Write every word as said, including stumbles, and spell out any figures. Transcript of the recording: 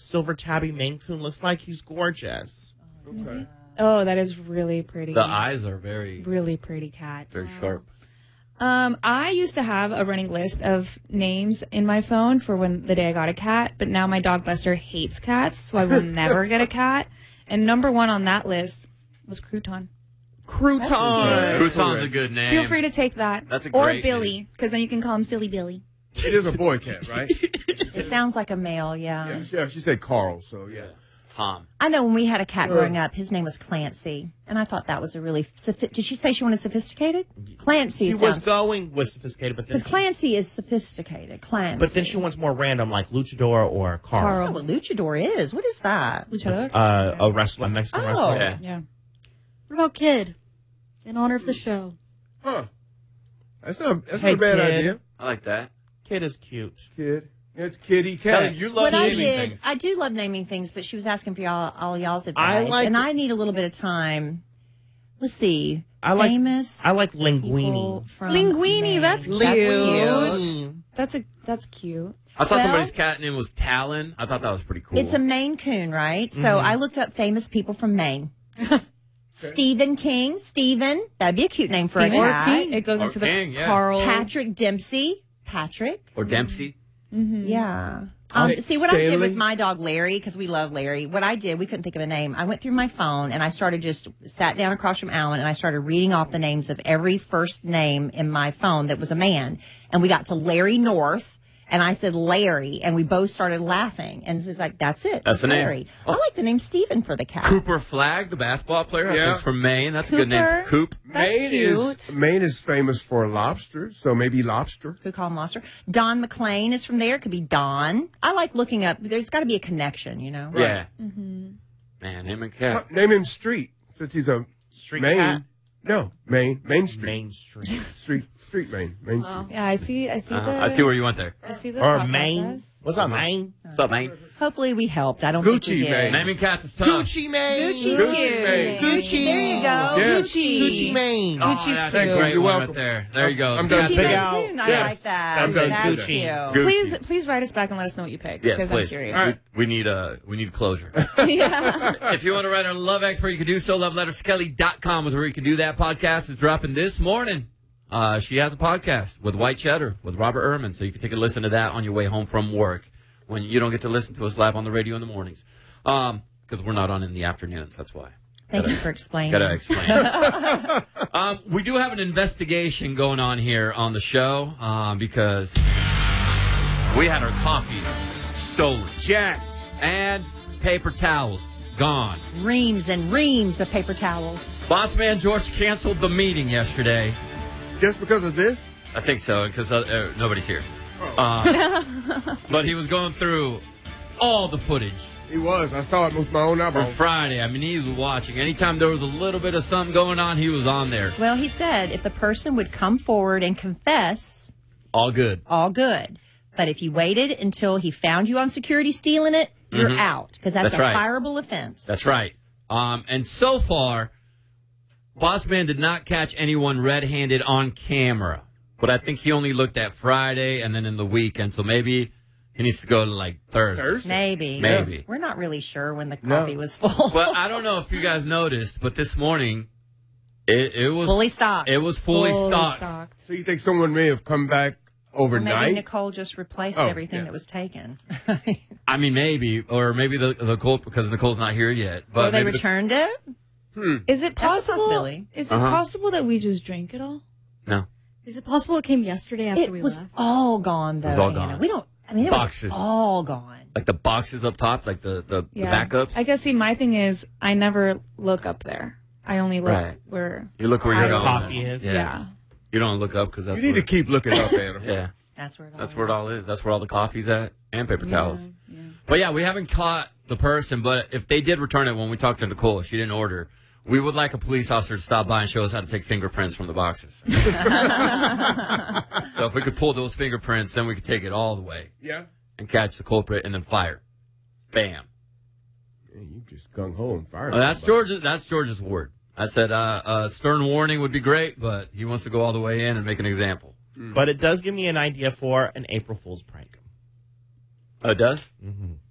silver tabby Maine Coon looks like. He's gorgeous. Okay. Oh, that is really pretty. The eyes are very, really pretty cat. very sharp. Um, I used to have a running list of names in my phone for when the day I got a cat, but now my dog Buster hates cats, so I will never get a cat. And number one on that list was Crouton. Crouton. Crouton's a good name. Feel free to take that. That's a or great Billy, because then you can call him Silly Billy. It is a boy cat, right? It sounds like a male, yeah. Yeah, she, yeah, she said Carl, so yeah. Tom. I know when we had a cat growing up, his name was Clancy, and I thought that was a really. Sophi- Did she say she wanted sophisticated? Clancy. She sounds, was going with sophisticated, but then because she, Clancy is sophisticated. Clancy. but then she wants more random, like Luchador or Carl. I don't know Carl. what luchador is. What is that? Luchador? Uh, a wrestler, a Mexican Oh. wrestler. Yeah. Yeah. What about Kid? In honor of the show. Huh. That's not, that's Hey, not a bad kid. idea. I like that. Kid is cute. Kid. It's kitty Kelly, cat. you love What I naming did, things. I do love naming things, but she was asking for y'all, all y'all's advice, like- and I need a little bit of time. Let's see. I like- Famous. I like people Linguini. from Linguini, Maine. that's That's cute. cute. That's a that's cute. I saw Well- somebody's cat name was Talon. I thought that was pretty cool. It's a Maine Coon, right? So I looked up famous people from Maine. Stephen King, Stephen. That'd be a cute name for a Stephen cat. It goes Or into the King, yeah. Carl. Patrick Dempsey. Patrick. or Dempsey. Yeah. Um, Sta- see, what I did Stanley? with my dog Larry, because we love Larry, what I did, we couldn't think of a name. I went through my phone and I started just sat down across from Alan and I started reading off the names of every first name in my phone that was a man. And we got to Larry North. And I said Larry, and we both started laughing. And it was like, that's it. That's the name. Larry. I like the name Stephen for the cat. Cooper Flagg, the basketball player. I Yeah. think it's from Maine. That's a good name. Cooper. Coop. That's Maine cute. is Maine is famous for lobster, so maybe lobster. Who call him Monster? Don McLean is from there. Could be Don. I like looking up. There's got to be a connection, you know? Yeah. Man, him and cat. Name him Street, since he's a Street Maine. cat. No, Maine, Main Street, Main Street. Street, Street, Maine, Main Street. Yeah, I see. I see Uh, the. I see where you went there. I see the. Or thought Maine. process. What's up, Maine? What's up, Maine? Hopefully we helped. I don't Gucci think we did. Mane. Naming cats is tough. Gucci Mane. Gucci's Gucci cute. Mane. Gucci. There you go. Yeah. Gucci. Gucci Mane. Oh, Gucci's that's cute. a great You're one welcome. right there. There you go. I'm done. Gucci Big Mane out. Coon, I Yes. like that. I'm done. That's Gucci. cute. Gucci. Please, please write us back and let us know what you picked. Yes, because please. I'm curious. All right. We, we need uh, we need closure. yeah. If you want to write our love expert, you can do so. love letters kelly dot com is where you can do that. Podcast is dropping this morning. Uh, she has a podcast with White Cheddar with Robert Ehrman, so you can take a listen to that on your way home from work when you don't get to listen to us live on the radio in the mornings. Um, because we're not on in the afternoons. That's why. Thank Gotta- you for explaining. Gotta explain. um, we do have an investigation going on here on the show uh, because we had our coffee stolen Jacked. and paper towels gone. Reams and reams of paper towels. Boss man George canceled the meeting yesterday. Just because of this? I think so, because uh, uh, nobody's here. Uh, but he was going through all the footage He was. I saw it with my own from eyeball. Friday. I mean, he was watching. Anytime there was a little bit of something going on, he was on there. Well, he said if the person would come forward and confess, All good. all good. But if you waited until he found you on security stealing it, you're out. Because that's, That's a right. fireable offense. That's right. Um, and so far, Boss Man did not catch anyone red-handed on camera. But I think he only looked at Friday and then in the weekend. So maybe he needs to go to, like, Thursday. Thursday? Maybe. Maybe. We're not really sure when the No. coffee was full. Well, I don't know if you guys noticed, but this morning, it, it was Fully stocked. It was fully, Fully stocked. stocked. So you think someone may have come back Maybe overnight? Nicole just replaced Oh, everything yeah. that was taken. I mean, maybe, or maybe the the Colt because Nicole's not here yet. But Or they maybe the- returned it? Is it That's a possible? possibility. Is it Uh-huh. possible that we just drank it all? no. Is it possible it came yesterday after It we was left? all gone, though. It was all Hannah. gone. We don't, I mean, it Boxes. was all gone. Like the boxes up top, like the, the, the backups. I guess, see, my thing is I never look up there. I only look Right. where. You look where you're I- going. Coffee is. Yeah. Yeah. You don't look up because that's You need where, to keep looking up, Anna. yeah, That's where it all that's where it is. all is. That's where all the coffee's at and paper towels. Yeah. But yeah, we haven't caught the person. But if they did return it when we talked to Nicole, if she didn't order, we would like a police officer to stop by and show us how to take fingerprints from the boxes. So if we could pull those fingerprints, then we could take it all the way Yeah? and catch the culprit and then fire. Bam. Man, you just gung ho and fired. Well, that's George's. That's George's word. I said uh, a stern warning would be great, but he wants to go all the way in and make an example. But it does give me an idea for an April Fool's prank. Oh, it does? Mm-hmm.